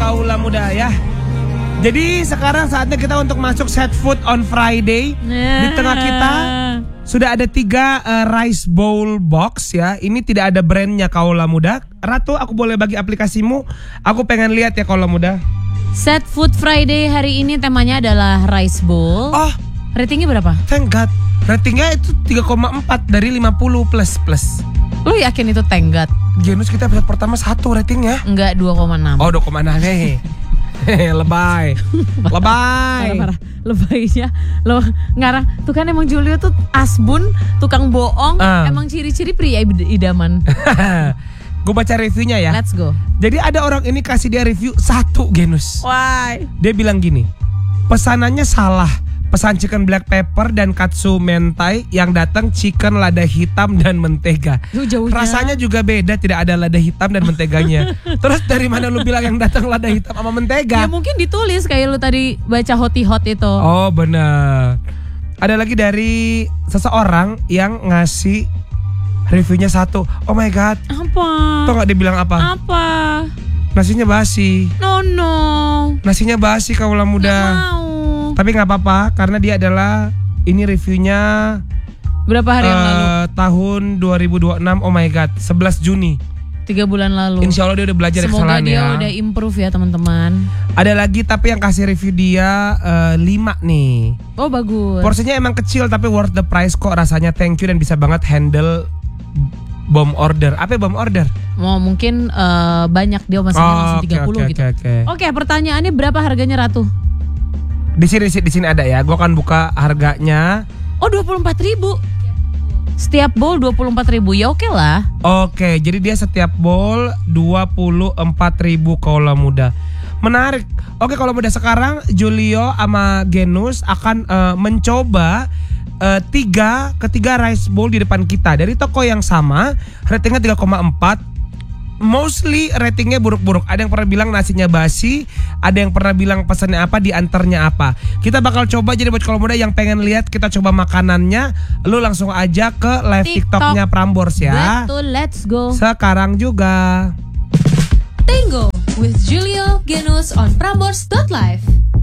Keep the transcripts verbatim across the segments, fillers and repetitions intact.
kaula muda ya. Jadi sekarang saatnya kita untuk masuk set food on Friday. Di tengah kita sudah ada tiga uh, rice bowl box ya. Ini tidak ada brandnya kaula muda. Ratu, aku boleh bagi aplikasimu? Aku pengen lihat ya kaula muda. Set food Friday hari ini temanya adalah rice bowl. Oh, ratingnya berapa? Thank God. Ratingnya itu tiga koma empat dari lima puluh plus plus. Lu yakin itu tenggat? Genus kita episode pertama satu ratingnya. Enggak, dua koma enam. Oh, dua koma enam hehe. Lebay. Lebay. Parah, lebaynya lo ngarang. Tuh kan emang Julio tuh asbun, tukang bohong. uh. Emang ciri-ciri pria idaman. Gue baca reviewnya ya. Let's go. Jadi ada orang ini kasih dia review satu Genus. Why? Dia bilang gini, pesanannya salah. Pesan chicken black pepper dan katsu mentai, yang datang chicken lada hitam dan mentega. Rasanya juga beda, tidak ada lada hitam dan menteganya. Terus dari mana lu bilang yang datang lada hitam sama mentega? Ya mungkin ditulis kayak lu tadi baca hoti-hot itu. Oh benar. Ada lagi dari seseorang yang ngasih reviewnya satu. Oh my god. Apa? Tau gak dia bilang apa? Apa? Nasinya basi. No no. Nasinya basi kaula muda. Gak mau. Tapi gak apa-apa karena dia adalah, ini reviewnya berapa hari uh, yang lalu? Tahun dua ribu dua puluh enam. Oh my god, sebelas Juni. Tiga bulan lalu. Insya Allah dia udah belajar kesalahannya. Semoga dia ya. udah improve ya teman-teman. Ada lagi tapi yang kasih review dia uh, lima nih. Oh bagus. Porsinya emang kecil tapi worth the price kok rasanya. Thank you dan bisa banget handle bomb order. Apa bomb order? Oh mungkin uh, banyak dia masanya oh, langsung tiga puluh okay, gitu. Oke okay, okay. okay, pertanyaannya berapa harganya Ratu? Di sini di sini ada ya. Gue akan buka harganya. Oh dua puluh empat ribu. Setiap bowl dua puluh empat ribu. Ya oke okay lah. Oke, okay, jadi dia setiap bowl dua puluh empat ribu kaula muda. Menarik. Oke, okay, kalau muda sekarang Julio sama Genus akan uh, mencoba uh, tiga ketiga rice bowl di depan kita dari toko yang sama. Ratingnya tiga koma empat. Mostly ratingnya buruk-buruk. Ada yang pernah bilang nasinya basi, ada yang pernah bilang pesannya apa, diantarnya apa. Kita bakal coba, jadi buat kalau muda yang pengen lihat kita coba makanannya, lu langsung aja ke live TikTok. TikToknya Prambors ya. Betul, let's go. Sekarang juga. Tango with Julio Genus on prambors dot live.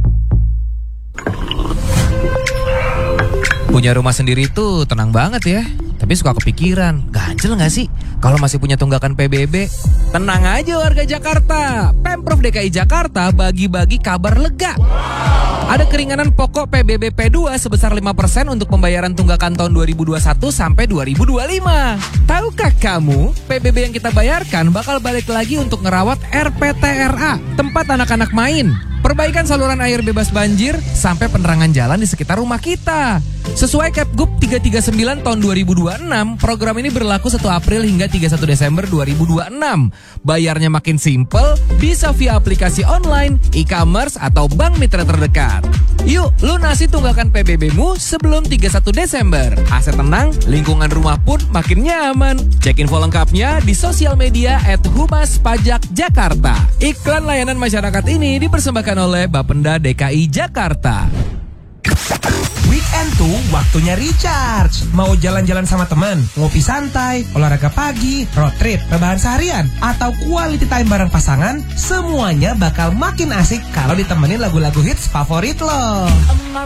Punya rumah sendiri tuh tenang banget ya. Tapi suka kepikiran, ganjel gak sih kalau masih punya tunggakan P B B? Tenang aja warga Jakarta, Pemprov D K I Jakarta bagi-bagi kabar lega. Ada keringanan pokok P B B P dua sebesar lima persen untuk pembayaran tunggakan tahun dua ribu dua puluh satu sampai dua ribu dua puluh lima. Tahukah kamu, P B B yang kita bayarkan bakal balik lagi untuk ngerawat R P T R A, tempat anak-anak main. Perbaikan saluran air bebas banjir sampai penerangan jalan di sekitar rumah kita. Sesuai Kepgub tiga tiga sembilan tahun dua ribu dua puluh enam, program ini berlaku satu April hingga tiga puluh satu Desember dua ribu dua puluh enam. Bayarnya makin simple, bisa via aplikasi online, e-commerce, atau bank mitra terdekat. Yuk, lunasi tunggakan P B B-mu sebelum tiga puluh satu Desember. Aset tenang, lingkungan rumah pun makin nyaman. Cek info lengkapnya di sosial media at Humas Pajak Jakarta. Iklan layanan masyarakat ini dipersembahkan oleh Bapenda D K I Jakarta. Weekend tuh waktunya recharge. Mau jalan-jalan sama teman, ngopi santai, olahraga pagi, road trip, rebahan seharian, atau quality time bareng pasangan, semuanya bakal makin asik kalau ditemenin lagu-lagu hits favorit lo.